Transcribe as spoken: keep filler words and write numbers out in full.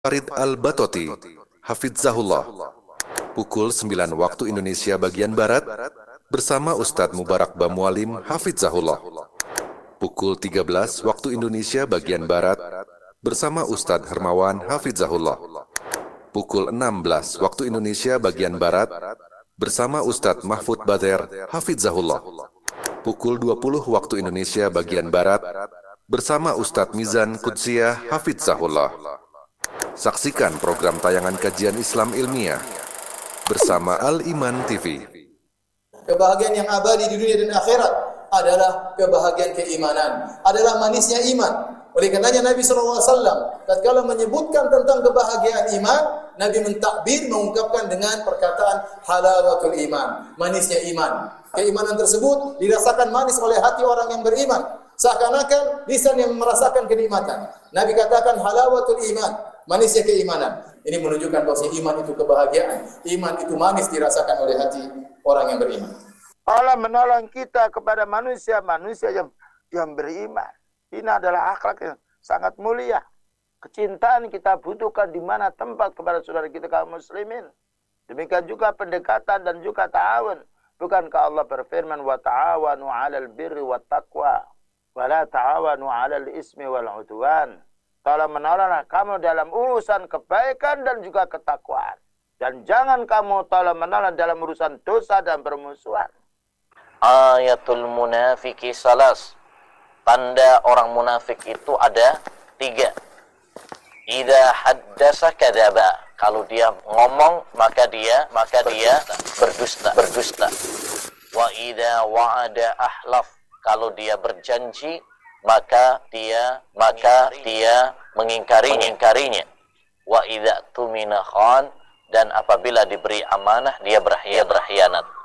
Farid Al-Batoti, Hafizahullah. Pukul sembilan waktu Indonesia bagian Barat, bersama Ustadz Mubarak Bamualim, Hafizahullah. Pukul tiga belas waktu Indonesia bagian Barat, bersama Ustadz Hermawan, Hafizahullah. Pukul enam belas waktu Indonesia bagian Barat, bersama Ustadz Mahfud Bader, Hafizahullah. Pukul dua puluh waktu Indonesia bagian Barat, bersama Ustadz Mizan Qudsiyah, Hafizahullah. Saksikan program tayangan kajian Islam ilmiah bersama Al-Iman T V. Kebahagiaan yang abadi di dunia dan akhirat adalah kebahagiaan keimanan, adalah manisnya iman. Oleh karenanya Nabi shallallahu alaihi wasallam tatkala menyebutkan tentang kebahagiaan iman, Nabi mentakbir, mengungkapkan dengan perkataan halawatul iman, manisnya iman. Keimanan tersebut dirasakan manis oleh hati orang yang beriman, seakan-akan lisan yang merasakan kenikmatan. Nabi katakan halawatul iman, manisnya keimanan. Ini menunjukkan bahwa iman itu kebahagiaan, iman itu manis dirasakan oleh hati orang yang beriman. Allah menolong kita kepada manusia-manusia yang yang beriman. Ini adalah akhlak yang sangat mulia. Kecintaan kita butuhkan di mana tempat kepada saudara kita kaum muslimin. Demikian juga pendekatan dan juga ta'awun. Bukankah Allah berfirman wa ta'awanu 'alal birri wat taqwa wa la ta'awanu 'alal ismi wal 'udwan. Tolong menolonglah kamu dalam urusan kebaikan dan juga ketakwaan. Dan jangan kamu tolong menolong dalam urusan dosa dan permusuhan. Ayatul munafiki salas. Tanda orang munafik itu ada tiga. Idza haddasa kadzaba. Kalau dia ngomong maka dia maka dia berdusta, berdusta. Wa idza wa'ada ahlaf. Kalau dia berjanji maka dia maka dia mengingkari mengingkarinya. Wa idza tumina khan, dan apabila diberi amanah dia berkhianat.